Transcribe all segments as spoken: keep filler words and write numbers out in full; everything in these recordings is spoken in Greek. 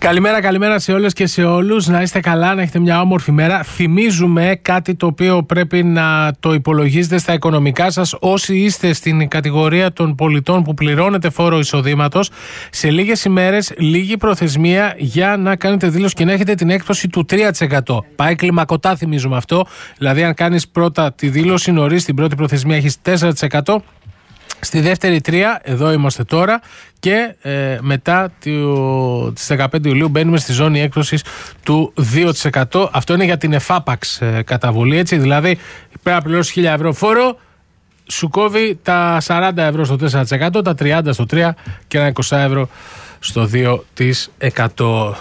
Καλημέρα, καλημέρα σε όλες και σε όλους. Να είστε καλά, να έχετε μια όμορφη μέρα. Θυμίζουμε κάτι το οποίο πρέπει να το υπολογίζετε στα οικονομικά σας. Όσοι είστε στην κατηγορία των πολιτών που πληρώνετε φόρο εισοδήματος, σε λίγες ημέρες, λίγη προθεσμία για να κάνετε δήλωση και να έχετε την έκπτωση του τρία τοις εκατό. Πάει κλιμακωτά, θυμίζουμε αυτό. Δηλαδή, αν κάνεις πρώτα τη δήλωση νωρίς, την πρώτη προθεσμία έχεις τέσσερα τοις εκατό. Στη δεύτερη τρία, εδώ είμαστε τώρα και ε, μετά τις δεκαπέντε Ιουλίου μπαίνουμε στη ζώνη έκπτωσης του δύο τοις εκατό. Αυτό είναι για την εφάπαξ ε, καταβολή, έτσι, δηλαδή πρέπει να πληρώσεις χίλια ευρώ φόρο, σου κόβει τα σαράντα ευρώ στο τέσσερα τοις εκατό, τα τριάντα στο τρία τοις εκατό και ένα είκοσι ευρώ στο δύο τοις εκατό.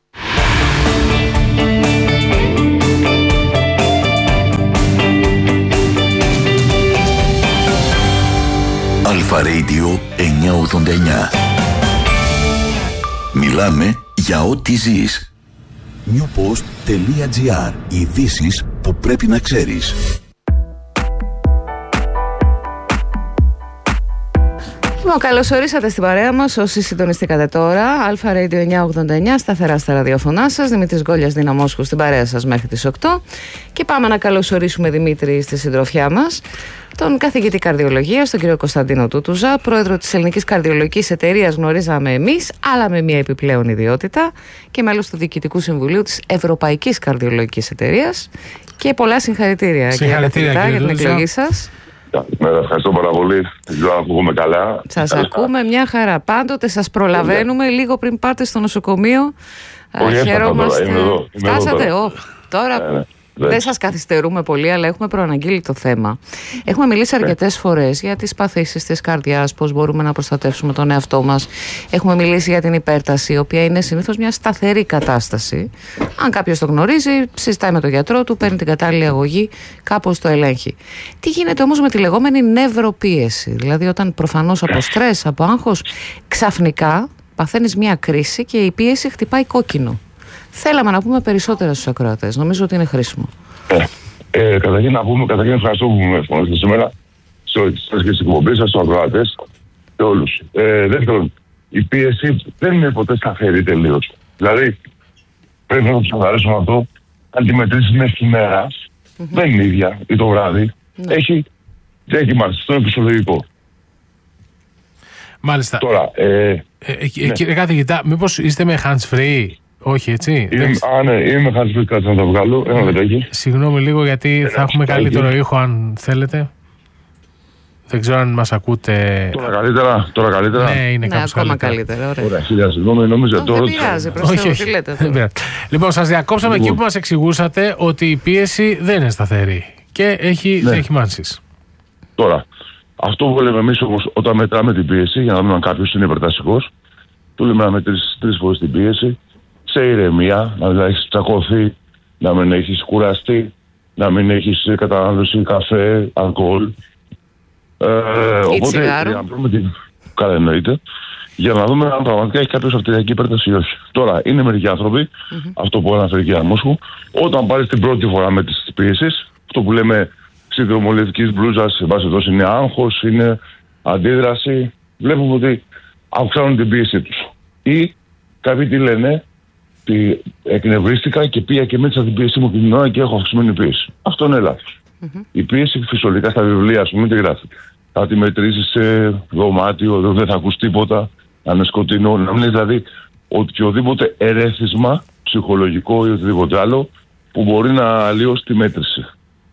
Αλφα Radio εννιακόσια ογδόντα εννιά. Μιλάμε για ό,τι ζεις. newpost.gr. Ειδήσεις που πρέπει να ξέρεις. Λοιπόν, καλώς ορίσατε στην παρέα μας όσοι συντονιστήκατε τώρα. Αλφα Radio εννιακόσια ογδόντα εννιά, σταθερά στα ραδιοφωνά σας. Δημήτρης Γκόλιας, Δίνα Μόσχου στην παρέα σας μέχρι τις οκτώ. Και πάμε να καλωσορίσουμε, Δημήτρη, στη συντροφιά μας τον καθηγητή καρδιολογίας, τον κύριο Κωνσταντίνο Τούτουζα, πρόεδρο της Ελληνικής Καρδιολογικής Εταιρείας, γνωρίζαμε εμείς, αλλά με μια επιπλέον ιδιότητα, και μέλος του Διοικητικού Συμβουλίου της Ευρωπαϊκής Καρδιολογικής Εταιρείας. Και πολλά συγχαρητήρια, συγχαρητήρια κύριε κύριε για την εκλογή σας. Καλημέρα, ευχαριστώ πάρα πολύ. Δεν ξέρω αν ακούγομαι καλά. Σας ακούμε μια χαρά. Πάντοτε σας προλαβαίνουμε λίγο πριν πάτε στο νοσοκομείο. Όχι, Χαιρόμαστε. είμαι εδώ. Φτάσατε, oh, τώρα. Ναι, ναι. Δεν σας καθυστερούμε πολύ, αλλά έχουμε προαναγγείλει το θέμα. Έχουμε μιλήσει αρκετές φορές για τις παθήσεις της καρδιάς, πώς μπορούμε να προστατεύσουμε τον εαυτό μας. Έχουμε μιλήσει για την υπέρταση, η οποία είναι συνήθως μια σταθερή κατάσταση. Αν κάποιος το γνωρίζει, συζητάει με τον γιατρό του, παίρνει την κατάλληλη αγωγή, κάπως το ελέγχει. Τι γίνεται όμως με τη λεγόμενη νευροπίεση? Δηλαδή, όταν προφανώς από στρες, από άγχος, ξαφνικά παθαίνεις μια κρίση και η πίεση χτυπάει κόκκινο. Θέλαμε να πούμε περισσότερα στους ακροατές. Νομίζω ότι είναι χρήσιμο. Ε, ε, καταρχήν να πούμε, καταρχήν ευχαριστώ που με φωνήσετε σήμερα σε όλες τις εκπομπές σας, στους ακροατές, σε όλους. Ε, δεύτερον, η πίεση δεν είναι ποτέ σταθερή τελείως. Δηλαδή, πρέπει να το ξεκαθαρίσουμε αυτό. Αν τη μετρήσεις μέσα στη μέρα, mm-hmm. δεν είναι ίδια ή το βράδυ. Mm-hmm. Έχει, έχει μάλιστα, το φυσιολογικό. Μάλιστα. Τώρα, ε, ε, ε, ναι. Κύριε καθηγητά, μήπως είστε με hands free? Όχι, έτσι. Είμαι, α, ναι, είμαι hands free, κάτσε να το βγάλω. Ένα λεπτάκι. Συγγνώμη λίγο, γιατί Ένα θα έχουμε λεπτάκι. Καλύτερο ήχο αν θέλετε. Δεν ξέρω αν μας ακούτε. Τώρα καλύτερα, τώρα καλύτερα. Ναι, είναι ναι, κάπως ακόμα καλύτερα. καλύτερα. Ωραία, χίλια συγγνώμη, νόμιζα τώρα. Δεν πειράζει, προσθέτω, τι λέτε τώρα. Λοιπόν, σας διακόψαμε λοιπόν εκεί που μας εξηγούσατε ότι η πίεση δεν είναι σταθερή και έχει, ναι. έχει μάνσεις. Τώρα, αυτό που λέμε εμείς όμως όταν μετράμε την πίεση, για να δούμε αν κάποιος είναι υπερτασικός, του λέμε να μετρήσεις τρεις φορές την πίεση, σε ηρεμία, να μην έχεις τσακωθεί, να μην έχεις κουραστεί, να μην έχεις κατανάλωση καφέ, αλκοόλ. Ε, οπότε, για να βρούμε την... Καλά εννοείται, για να δούμε αν πραγματικά έχει κάποιος αρτηριακή υπέρταση ή όχι. Τώρα, είναι μερικοί άνθρωποι, mm-hmm. αυτό που αναφέρει η κυρία Μόσχου, όταν πάρεις την πρώτη φορά με τις πίεσεις, αυτό που λέμε σύνδρομο λευκής μπλούζας, σε βάση τόσο είναι άγχος, είναι αντίδραση, βλέπουμε ότι αυξάνουν την πίεση τους. Ή κάποιοι τι λένε, ότι εκνευρίστηκα και πήγα και μέτρησα την πίεση μου την ώρα και έχω αυξημένη πίεση. Αυτό είναι λάθος. Mm-hmm. Η πίεση φυσιολογικά στα βιβλία, α πούμε, τι γράφει. Θα τη μετρήσει σε δωμάτιο, δεν θα ακούς τίποτα, να είναι σκοτεινό, να μην είναι δηλαδή οποιοδήποτε ερέθισμα ψυχολογικό ή οτιδήποτε άλλο που μπορεί να αλλοιώσει τη μέτρηση.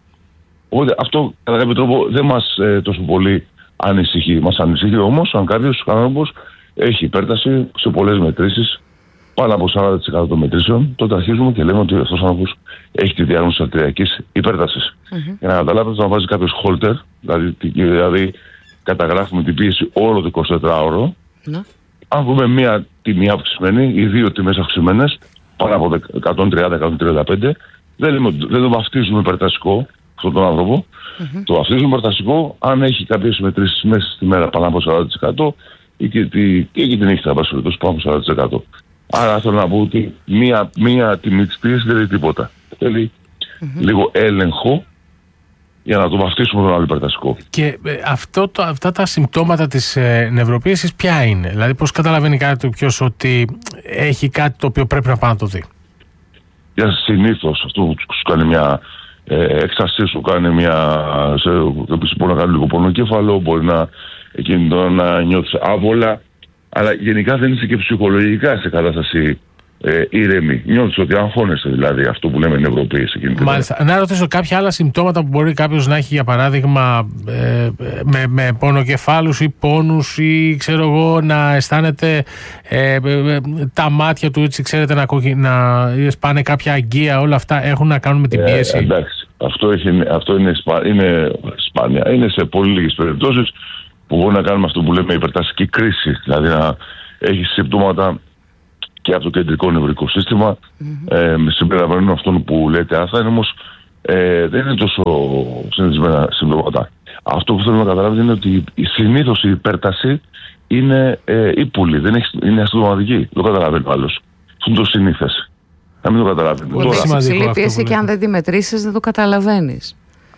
Οπότε αυτό κατά κάποιο τρόπο δεν μας ε, τόσο πολύ ανησυχεί. Μας ανησυχεί όμως αν κάποιος άνθρωπος έχει υπέρταση σε πολλές μετρήσεις, πάνω από σαράντα τοις εκατό των μετρήσεων, τότε αρχίζουμε και λέμε ότι αυτός ο άνθρωπος έχει τη διάγνωση αρτηριακής υπέρτασης. Mm-hmm. Για να καταλάβετε, να βάζει κάποιος χόλτερ, δηλαδή, δηλαδή καταγράφουμε την πίεση όλο το εικοσιτετράωρο. Mm-hmm. Αν δούμε μία τιμή αυξημένη ή δύο τιμές αυξημένες, πάνω από εκατόν τριάντα με εκατόν τριάντα πέντε, δεν, λέμε, δεν το βαφτίζουμε υπερτασικό αυτόν τον άνθρωπο. Mm-hmm. Το βαφτίζουμε υπερτασικό αν έχει κάποιες μετρήσεις μέσα στη μέρα πάνω από σαράντα τοις εκατό ή και, τη, και την έχει θα πάνω από σαράντα τοις εκατό. Άρα θέλω να πω ότι μία, μία τιμή της πίεσης δεν είναι τίποτα. Θέλει mm-hmm. λίγο έλεγχο για να το βαφτίσουμε τον άλλο υπερτασικό. Και ε, αυτό το, αυτά τα συμπτώματα της ε, νευροποίησης ποια είναι? Δηλαδή πώς καταλαβαίνει κάτι ποιος ότι έχει κάτι το οποίο πρέπει να πάει να το δει? Για συνήθως αυτό που σου κάνει μια ε, εξασία, σου κάνει μια... Σε, μπορεί να κάνει λίγο πονοκέφαλο, μπορεί να, εκείνο, να νιώθεις άβολα, αλλά γενικά δεν είσαι και ψυχολογικά σε κατάσταση Ε, ήρεμη. Νιώθεις ότι αγχώνεσαι, δηλαδή αυτό που λέμε νευροποίηση. Μάλιστα. Να ρωτήσω κάποια άλλα συμπτώματα που μπορεί κάποιος να έχει, για παράδειγμα, ε, με, με πόνο κεφάλους ή πόνους, ή ξέρω εγώ, να αισθάνεται ε, ε, τα μάτια του, έτσι ξέρετε, να, να σπάνε κάποια αγγεία, όλα αυτά έχουν να κάνουν με την πίεση? Ε, εντάξει. Αυτό, έχει, αυτό είναι, σπα, είναι σπάνια. Είναι σε πολύ λίγες περιπτώσεις που μπορεί να κάνουμε αυτό που λέμε υπερτασική κρίση. Δηλαδή να έχει συμπτώματα και από το κεντρικό νευρικό σύστημα, mm-hmm. ε, συμπεριλαμβανομένων αυτών που λέτε άθα, είναι όμως ε, δεν είναι τόσο συνηθισμένα συμπτώματα. Αυτό που θέλω να καταλάβετε είναι ότι συνήθως η υπέρταση είναι ε, ύπουλη, δεν έχει, είναι αστυνομική. Δεν το καταλαβαίνει ο άλλος. Αυτό είναι το συνήθες. Να μην το καταλαβαίνει. Ότι έχει υψηλή πίεση και αν δεν τη μετρήσεις δεν το καταλαβαίνεις.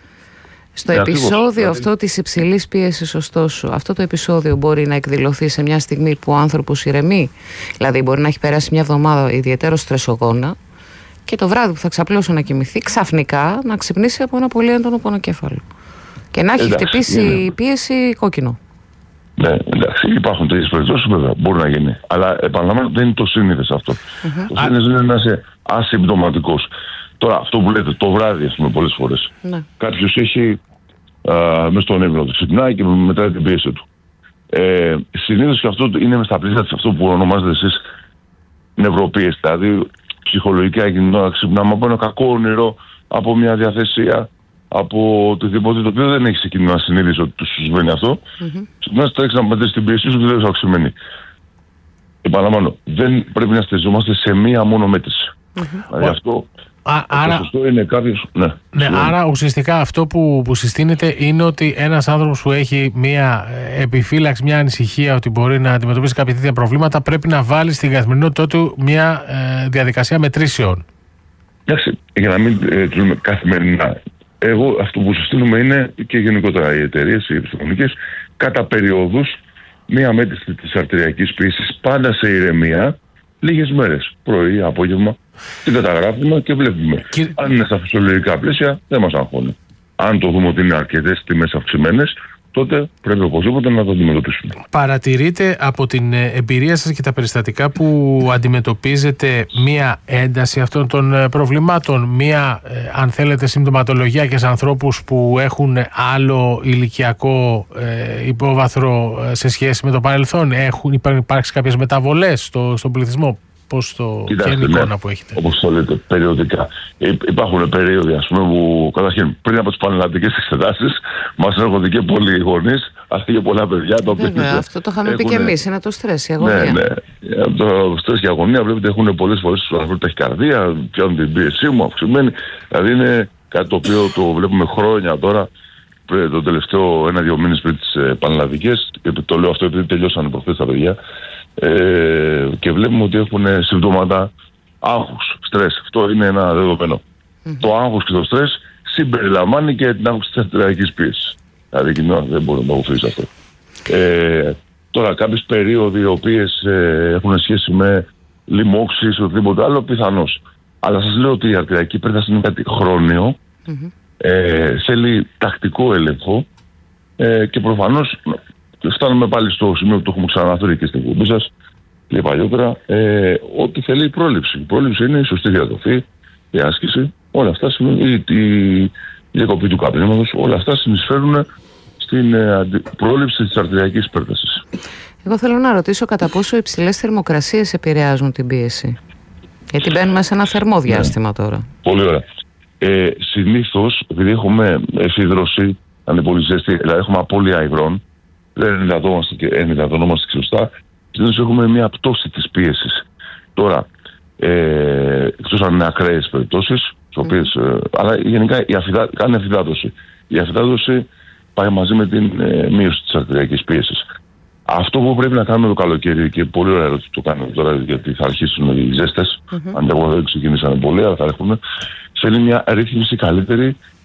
Στο ε, επεισόδιο ακριβώς, αυτό της υψηλής πίεσης, ωστόσο, αυτό το επεισόδιο μπορεί να εκδηλωθεί σε μια στιγμή που ο άνθρωπος ηρεμεί. Δηλαδή, μπορεί να έχει περάσει μια εβδομάδα ιδιαίτερο στρεσογόνα και το βράδυ που θα ξαπλώσει να κοιμηθεί, ξαφνικά να ξυπνήσει από ένα πολύ έντονο πονοκέφαλο. Και να έχει εντάξει, χτυπήσει η πίεση κόκκινο. Ναι, εντάξει, υπάρχουν τέτοιες περιπτώσεις, βέβαια, μπορεί να γίνει. Αλλά επαναλαμβάνω, δεν είναι το σύνηθες αυτό. Mm-hmm. Το σύνηθες είναι να είσαι ασυμπτωματικός. Τώρα, αυτό που λέτε, το βράδυ, ας πούμε, πολλές φορές. Ναι. Κάποιος έχει μέσα στον έμεινο του, ξυπνάει και μετράει την πίεση του. Ε, συνήθως και αυτό είναι μες στα πλαίσια της αυτό που ονομάζετε εσείς νευροποίηση. Δηλαδή, ψυχολογικά εκείνη ώρα ξυπνάμε από ένα κακό όνειρο, από μια διαθεσία, από οτιδήποτε το οποίο δεν έχει εκείνη να συνείδηση ότι σου συμβαίνει αυτό. Mm-hmm. Ξυπνάς, τρέξεις να μετρήσεις την πίεση σου και δεν θα ξυμμένει. Επαναλαμβάνω, δεν πρέπει να στεζόμαστε σε μία μόνο μέτρηση. Mm-hmm. Δηλαδή, αυτό. Α, άρα, είναι κάποιος, ναι, ναι, άρα ουσιαστικά αυτό που, που συστήνεται είναι ότι ένας άνθρωπος που έχει μια επιφύλαξη, μια ανησυχία ότι μπορεί να αντιμετωπίσει κάποια τέτοια προβλήματα πρέπει να βάλει στην καθημερινότητά του μια ε, διαδικασία μετρήσεων. Εντάξει, για να μην ε, τρούμε καθημερινά. Εγώ αυτό που συστήνουμε είναι και γενικότερα οι εταιρείες, οι επιστημονικές, κατά περιόδους μια μέτρηση της αρτηριακής πίεσης πάντα σε ηρεμία, λίγες μέρες, πρωί, απόγευμα. Την καταγράφουμε και βλέπουμε. Και... Αν είναι στα φυσιολογικά πλαίσια, δεν μας αγχώνει. Αν το δούμε ότι είναι αρκετές τιμές αυξημένες, τότε πρέπει οπωσδήποτε να το αντιμετωπίσουμε. Παρατηρείτε από την εμπειρία σας και τα περιστατικά που αντιμετωπίζετε μία ένταση αυτών των προβλημάτων, μία, αν θέλετε, συμπτωματολογία και σε ανθρώπους που έχουν άλλο ηλικιακό ε, υπόβαθρο σε σχέση με το παρελθόν? Έχουν υπάρξει κάποιες μεταβολές στο, στον πληθυσμό? Πώς το Κοιτάξτε, εικόνα ναι, που έχετε? Όπως το λέτε, περιοδικά. Υπάρχουν περίοδοι, ας πούμε, που καταρχήν πριν από τις πανελλαδικές εξετάσεις μας έρχονται και πολλοί γονείς, αλλά και πολλά παιδιά. Τα οποία βέβαια, αυτό το είχαμε πει και εμείς, είναι το στρες, η αγωνία. Ναι, ναι. Το στρες και η αγωνία, βλέπετε, έχουν πολλές φορές στους ανθρώπους ταχυκαρδία, πιάνουν την πίεσή μου αυξημένη. Δηλαδή είναι κάτι το οποίο το βλέπουμε χρόνια τώρα, το τελευταίο ένα-δύο μήνες πριν τις πανελλαδικές. Το λέω αυτό επειδή τελειώσανε προχθές τα παιδιά. Ε, και βλέπουμε ότι έχουν συμπτώματα άγχους, στρες. Αυτό είναι ένα δεδομένο. Mm-hmm. Το άγχος και το στρες συμπεριλαμβάνει και την άγχος της αρτηριακής πίεσης. Δηλαδή κοινό, δεν μπορεί να το αποφύγει αυτό. Ε, τώρα κάποιες περίοδοι οι οποίες ε, έχουν σχέση με λοιμώξεις ή οτιδήποτε άλλο, πιθανώς. Αλλά σας λέω ότι η αρτηριακή υπέρταση είναι κάτι χρόνιο, mm-hmm. ε, θέλει τακτικό έλεγχο ε, και προφανώς φτάνουμε πάλι στο σημείο που το έχουμε ξαναναφέρει και στην εκπομπή σας και παλιότερα, ε, ότι θέλει η πρόληψη. Η πρόληψη είναι η σωστή διατροφή, η άσκηση, όλα αυτά, η, η, η διακοπή του καπνίσματος, όλα αυτά συνεισφέρουν στην ε, πρόληψη της αρτηριακής υπέρτασης. Εγώ θέλω να ρωτήσω κατά πόσο οι υψηλές θερμοκρασίες επηρεάζουν την πίεση. Γιατί μπαίνουμε σε ένα θερμό διάστημα ναι. τώρα. Πολύ ωραία. Ε, συνήθως, επειδή έχουμε εφηδρώσει, αν είναι πολύ ζέστη, δηλαδή έχουμε απώλεια υγρών, δεν ενυδατωνόμαστε και σωστά, συνήθως έχουμε μια πτώση της πίεσης. Τώρα, ε, εκτός αν είναι ακραίες περιπτώσεις, οποίες, mm. ε, αλλά γενικά η αφυδά, κάνει αφυδάτωση. Η αφυδάτωση πάει μαζί με την ε, μείωση της αρτηριακής πίεσης. Αυτό που πρέπει να κάνουμε το καλοκαίρι, και πολύ ωραία ερώτηση το κάνουμε τώρα, γιατί θα αρχίσουν οι ζέστες, mm-hmm. αν δεν ξεκινήσανε πολύ, αλλά θα έρχονται, θέλει μια ρύθμιση καλύτερη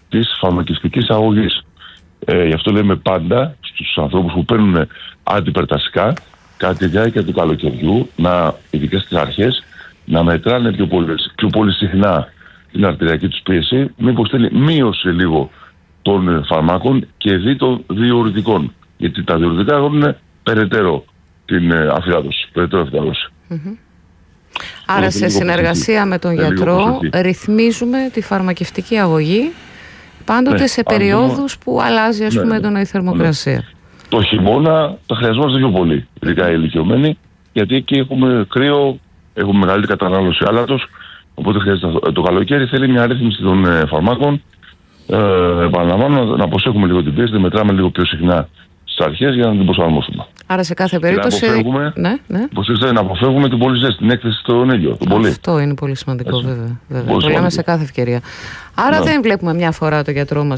της φαρμακευτικής αγωγής. Ε, γι' αυτό λέμε πάντα στους ανθρώπους που παίρνουν αντιπερτασικά κατά τη διάρκεια του καλοκαιριού, να, ειδικά στις αρχές, να μετράνε πιο πολύ, πιο πολύ συχνά την αρτηριακή τους πίεση, μήπως θέλει μείωση λίγο των φαρμάκων και δι των διουρητικών. Γιατί τα διουρητικά έχουν περαιτέρω την αφυδάτωση, περαιτέρω αφυδάτωση. Mm-hmm. Άρα σε συνεργασία με τον γιατρό ρυθμίζουμε τη φαρμακευτική αγωγή πάντοτε ναι, σε περιόδους που αλλάζει ας ναι, πούμε έντονα η θερμοκρασία. Ναι. Το χειμώνα τα χρειαζόμαστε πιο πολύ, ειδικά οι ηλικιωμένοι, γιατί εκεί έχουμε κρύο, έχουμε μεγαλύτερη κατανάλωση άλατος, οπότε χρειάζεται το καλοκαίρι, θέλει μια ρύθμιση των ε, φαρμάκων. Ε, επαναλαμβάνω, να, να προσέχουμε λίγο την πίεση, να μετράμε λίγο πιο συχνά στις αρχές για να την προσαρμόσουμε. Άρα σε κάθε περίπτωση. Να αποφεύγουμε, ναι, ναι. να αποφεύγουμε την πολύ ζέστη, την έκθεση στον ήλιο. Αυτό είναι πολύ σημαντικό, βέβαια. βέβαια. Το λέμε σε κάθε ευκαιρία. Άρα ναι. δεν βλέπουμε μια φορά το γιατρό μας